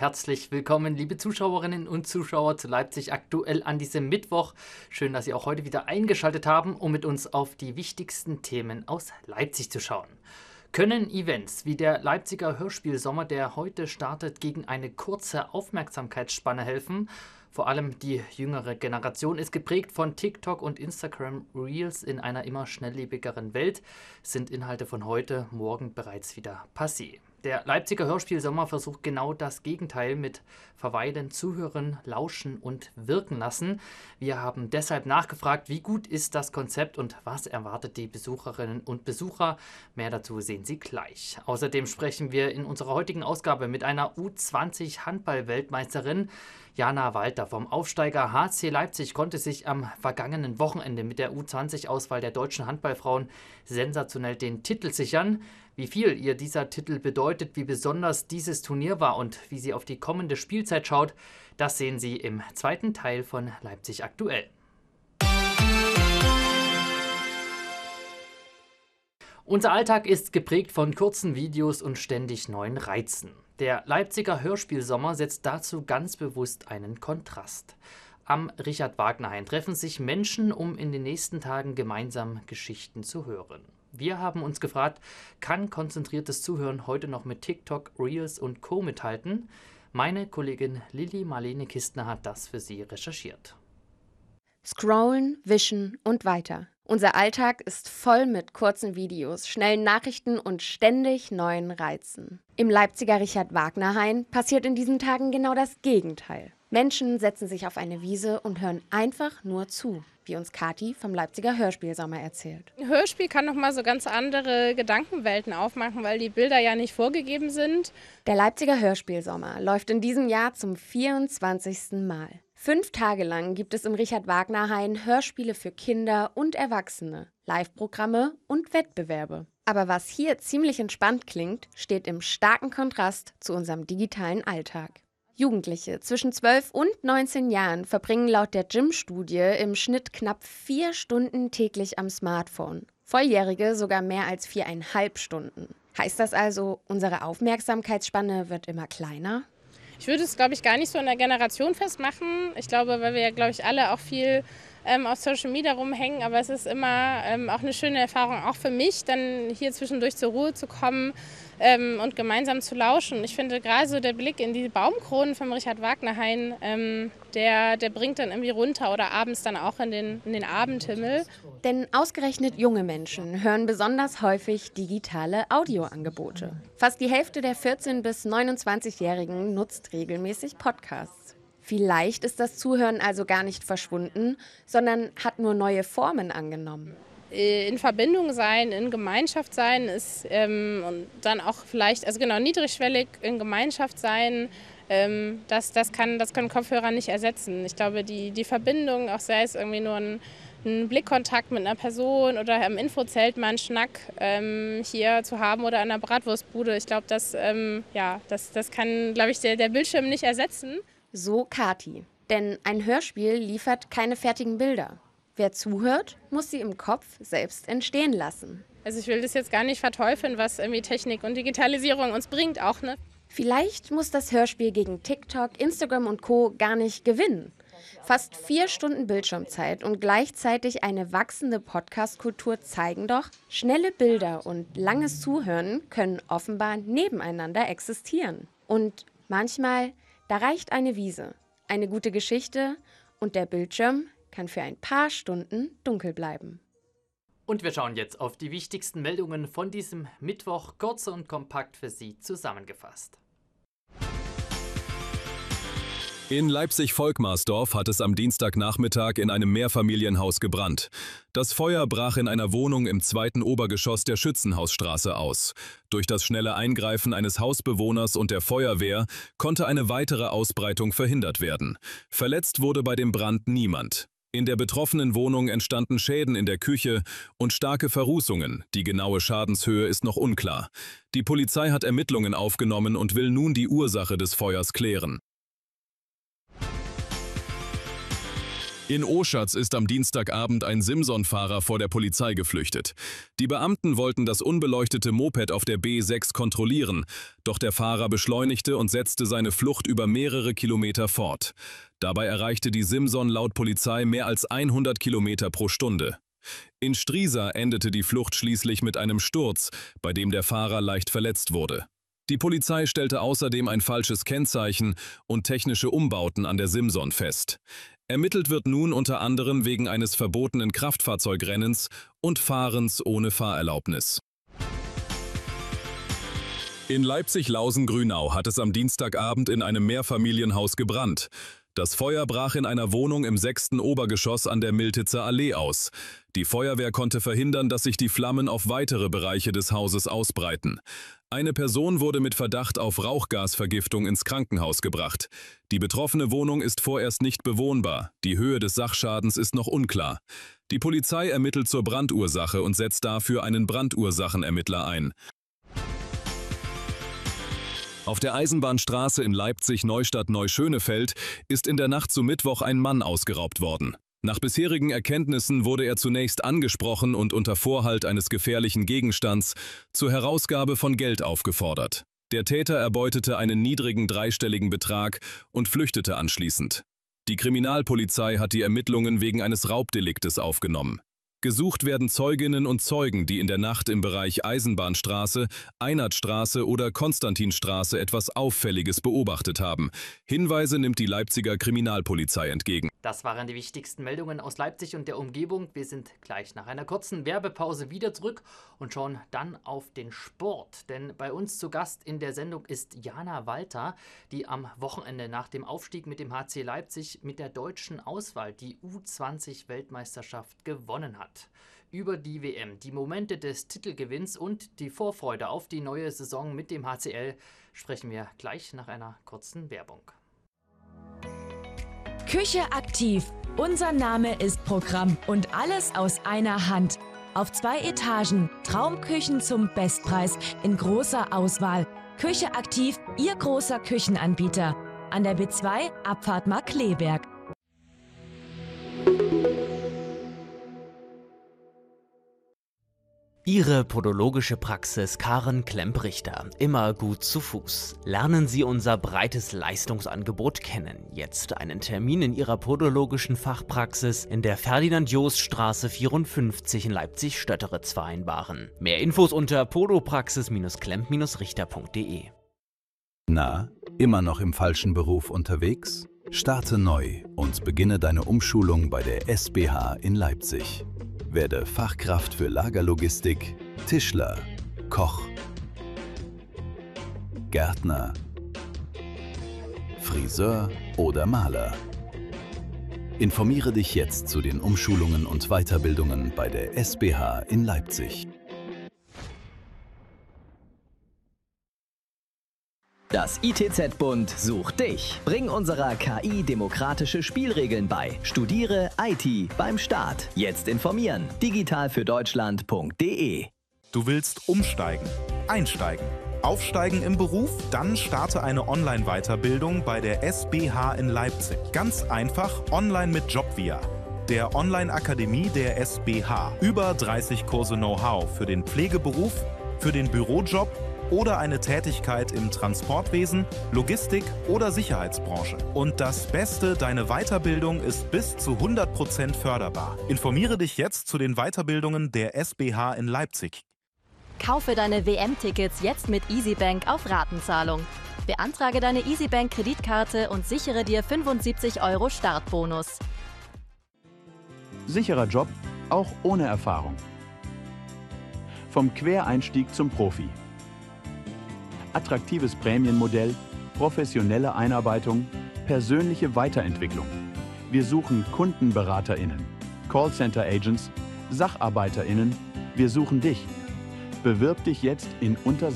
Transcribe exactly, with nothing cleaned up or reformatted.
Herzlich willkommen, liebe Zuschauerinnen und Zuschauer zu Leipzig aktuell an diesem Mittwoch. Schön, dass Sie auch heute wieder eingeschaltet haben, um mit uns auf die wichtigsten Themen aus Leipzig zu schauen. Können Events wie der Leipziger Hörspielsommer, der heute startet, gegen eine kurze Aufmerksamkeitsspanne helfen? Vor allem die jüngere Generation ist geprägt von TikTok und Instagram Reels in einer immer schnelllebigeren Welt. Sind Inhalte von heute, morgen bereits wieder passé. Der Leipziger Hörspielsommer versucht genau das Gegenteil mit Verweilen, Zuhören, Lauschen und Wirken lassen. Wir haben deshalb nachgefragt, wie gut ist das Konzept und was erwartet die Besucherinnen und Besucher. Mehr dazu sehen Sie gleich. Außerdem sprechen wir in unserer heutigen Ausgabe mit einer U zwanzig Handball-Weltmeisterin. Jana Walter vom Aufsteiger H C Leipzig konnte sich am vergangenen Wochenende mit der U zwanzig Auswahl der deutschen Handballfrauen sensationell den Titel sichern. Wie viel ihr dieser Titel bedeutet, wie besonders dieses Turnier war und wie sie auf die kommende Spielzeit schaut, das sehen Sie im zweiten Teil von Leipzig aktuell. Unser Alltag ist geprägt von kurzen Videos und ständig neuen Reizen. Der Leipziger Hörspielsommer setzt dazu ganz bewusst einen Kontrast. Am Richard-Wagner-Hain treffen sich Menschen, um in den nächsten Tagen gemeinsam Geschichten zu hören. Wir haben uns gefragt, kann konzentriertes Zuhören heute noch mit TikTok, Reels und Co. mithalten? Meine Kollegin Lilly Marlene Kistner hat das für Sie recherchiert. Scrollen, wischen und weiter. Unser Alltag ist voll mit kurzen Videos, schnellen Nachrichten und ständig neuen Reizen. Im Leipziger Richard-Wagner-Hain passiert in diesen Tagen genau das Gegenteil. Menschen setzen sich auf eine Wiese und hören einfach nur zu, wie uns Kathi vom Leipziger Hörspielsommer erzählt. Ein Hörspiel kann nochmal so ganz andere Gedankenwelten aufmachen, weil die Bilder ja nicht vorgegeben sind. Der Leipziger Hörspielsommer läuft in diesem Jahr zum vierundzwanzigsten Mal. Fünf Tage lang gibt es im Richard-Wagner-Hain Hörspiele für Kinder und Erwachsene, Live-Programme und Wettbewerbe. Aber was hier ziemlich entspannt klingt, steht im starken Kontrast zu unserem digitalen Alltag. Jugendliche zwischen zwölf und neunzehn Jahren verbringen laut der Gym-Studie im Schnitt knapp vier Stunden täglich am Smartphone. Volljährige sogar mehr als viereinhalb Stunden. Heißt das also, unsere Aufmerksamkeitsspanne wird immer kleiner? Ich würde es, glaube ich, gar nicht so an der Generation festmachen. Ich glaube, weil wir ja, glaube ich, alle auch viel ähm, auf Social Media rumhängen. Aber es ist immer ähm, auch eine schöne Erfahrung, auch für mich, dann hier zwischendurch zur Ruhe zu kommen ähm, und gemeinsam zu lauschen. Ich finde gerade so der Blick in die Baumkronen vom Richard-Wagner-Hain, ähm, der, der bringt dann irgendwie runter oder abends dann auch in den, in den Abendhimmel. Denn ausgerechnet junge Menschen hören besonders häufig digitale Audioangebote. Fast die Hälfte der vierzehn- bis neunundzwanzigjährigen nutzt regelmäßig Podcasts. Vielleicht ist das Zuhören also gar nicht verschwunden, sondern hat nur neue Formen angenommen. In Verbindung sein, in Gemeinschaft sein ist ähm, und dann auch vielleicht, also genau, niedrigschwellig in Gemeinschaft sein, ähm, das, das, kann, das können Kopfhörer nicht ersetzen. Ich glaube, die, die Verbindung, auch sei es irgendwie nur ein, ein Blickkontakt mit einer Person oder im Infozelt mal einen Schnack ähm, hier zu haben oder an einer Bratwurstbude, ich glaube, das, ähm, ja, das, das kann, glaube ich, der, der Bildschirm nicht ersetzen. So Kathi. Denn ein Hörspiel liefert keine fertigen Bilder. Wer zuhört, muss sie im Kopf selbst entstehen lassen. Also ich will das jetzt gar nicht verteufeln, was irgendwie Technik und Digitalisierung uns bringt auch, ne? Vielleicht muss das Hörspiel gegen TikTok, Instagram und Co. gar nicht gewinnen. Fast vier Stunden Bildschirmzeit und gleichzeitig eine wachsende Podcast-Kultur zeigen doch, schnelle Bilder und langes Zuhören können offenbar nebeneinander existieren. Und manchmal, da reicht eine Wiese, eine gute Geschichte und der Bildschirm kann für ein paar Stunden dunkel bleiben. Und wir schauen jetzt auf die wichtigsten Meldungen von diesem Mittwoch, kurz und kompakt für Sie zusammengefasst. In Leipzig-Volkmarsdorf hat es am Dienstagnachmittag in einem Mehrfamilienhaus gebrannt. Das Feuer brach in einer Wohnung im zweiten Obergeschoss der Schützenhausstraße aus. Durch das schnelle Eingreifen eines Hausbewohners und der Feuerwehr konnte eine weitere Ausbreitung verhindert werden. Verletzt wurde bei dem Brand niemand. In der betroffenen Wohnung entstanden Schäden in der Küche und starke Verrußungen. Die genaue Schadenshöhe ist noch unklar. Die Polizei hat Ermittlungen aufgenommen und will nun die Ursache des Feuers klären. In Oschatz ist am Dienstagabend ein Simson-Fahrer vor der Polizei geflüchtet. Die Beamten wollten das unbeleuchtete Moped auf der B sechs kontrollieren, doch der Fahrer beschleunigte und setzte seine Flucht über mehrere Kilometer fort. Dabei erreichte die Simson laut Polizei mehr als hundert Kilometer pro Stunde. In Striesa endete die Flucht schließlich mit einem Sturz, bei dem der Fahrer leicht verletzt wurde. Die Polizei stellte außerdem ein falsches Kennzeichen und technische Umbauten an der Simson fest. Ermittelt wird nun unter anderem wegen eines verbotenen Kraftfahrzeugrennens und Fahrens ohne Fahrerlaubnis. In Leipzig-Lausen-Grünau hat es am Dienstagabend in einem Mehrfamilienhaus gebrannt. Das Feuer brach in einer Wohnung im sechsten Obergeschoss an der Miltitzer Allee aus. Die Feuerwehr konnte verhindern, dass sich die Flammen auf weitere Bereiche des Hauses ausbreiten. Eine Person wurde mit Verdacht auf Rauchgasvergiftung ins Krankenhaus gebracht. Die betroffene Wohnung ist vorerst nicht bewohnbar. Die Höhe des Sachschadens ist noch unklar. Die Polizei ermittelt zur Brandursache und setzt dafür einen Brandursachenermittler ein. Auf der Eisenbahnstraße in Leipzig-Neustadt-Neuschönefeld ist in der Nacht zu Mittwoch ein Mann ausgeraubt worden. Nach bisherigen Erkenntnissen wurde er zunächst angesprochen und unter Vorhalt eines gefährlichen Gegenstands zur Herausgabe von Geld aufgefordert. Der Täter erbeutete einen niedrigen dreistelligen Betrag und flüchtete anschließend. Die Kriminalpolizei hat die Ermittlungen wegen eines Raubdeliktes aufgenommen. Gesucht werden Zeuginnen und Zeugen, die in der Nacht im Bereich Eisenbahnstraße, Einertstraße oder Konstantinstraße etwas Auffälliges beobachtet haben. Hinweise nimmt die Leipziger Kriminalpolizei entgegen. Das waren die wichtigsten Meldungen aus Leipzig und der Umgebung. Wir sind gleich nach einer kurzen Werbepause wieder zurück und schauen dann auf den Sport. Denn bei uns zu Gast in der Sendung ist Jana Walter, die am Wochenende nach dem Aufstieg mit dem H C Leipzig mit der deutschen Auswahl die U zwanzig Weltmeisterschaft gewonnen hat. Über die W M, die Momente des Titelgewinns und die Vorfreude auf die neue Saison mit dem H C L sprechen wir gleich nach einer kurzen Werbung. Küche aktiv. Unser Name ist Programm und alles aus einer Hand. Auf zwei Etagen, Traumküchen zum Bestpreis in großer Auswahl. Küche aktiv, Ihr großer Küchenanbieter. An der B zwei, Abfahrt Markkleeberg. Ihre podologische Praxis Karen Klemp-Richter. Immer gut zu Fuß. Lernen Sie unser breites Leistungsangebot kennen. Jetzt einen Termin in Ihrer podologischen Fachpraxis in der Ferdinand-Jost-Straße vierundfünfzig in Leipzig-Stötteritz vereinbaren. Mehr Infos unter podopraxis Klemp Richter punkt de. Na, immer noch im falschen Beruf unterwegs? Starte neu und beginne deine Umschulung bei der S B H in Leipzig. Werde Fachkraft für Lagerlogistik, Tischler, Koch, Gärtner, Friseur oder Maler. Informiere dich jetzt zu den Umschulungen und Weiterbildungen bei der S B H in Leipzig. Das I T Z-Bund sucht dich. Bring unserer K I demokratische Spielregeln bei. Studiere I T beim Staat. Jetzt informieren. digital für deutschland punkt de. Du willst umsteigen, einsteigen, aufsteigen im Beruf? Dann starte eine Online-Weiterbildung bei der S B H in Leipzig. Ganz einfach, online mit Jobvia. Der Online-Akademie der S B H. Über dreißig Kurse Know-how für den Pflegeberuf, für den Bürojob oder eine Tätigkeit im Transportwesen, Logistik oder Sicherheitsbranche. Und das Beste, deine Weiterbildung ist bis zu hundert Prozent förderbar. Informiere dich jetzt zu den Weiterbildungen der S B H in Leipzig. Kaufe deine W M-Tickets jetzt mit EasyBank auf Ratenzahlung. Beantrage deine EasyBank-Kreditkarte und sichere dir fünfundsiebzig Euro Startbonus. Sicherer Job, auch ohne Erfahrung. Vom Quereinstieg zum Profi. Attraktives Prämienmodell, professionelle Einarbeitung, persönliche Weiterentwicklung. Wir suchen KundenberaterInnen, Callcenter-Agents, SacharbeiterInnen. Wir suchen dich. Bewirb dich jetzt in unter